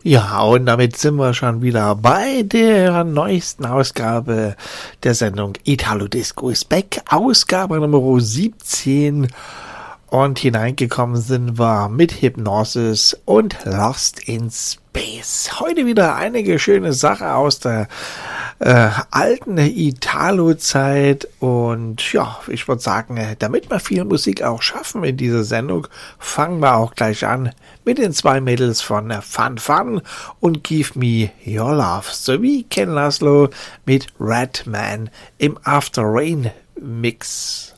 Ja, und damit sind wir schon wieder bei der neuesten Ausgabe der Sendung Italo Disco is Back, Ausgabe Nummer 17. Und hineingekommen sind wir mit Hypnosis und Lost in Space. Heute wieder einige schöne Sachen aus der alten Italo-Zeit. Und ja, ich würde sagen, damit wir viel Musik auch schaffen in dieser Sendung, fangen wir auch gleich an mit den zwei Mädels von Fun Fun und Give Me Your Love, sowie Ken Laszlo mit Redman im After Rain Mix.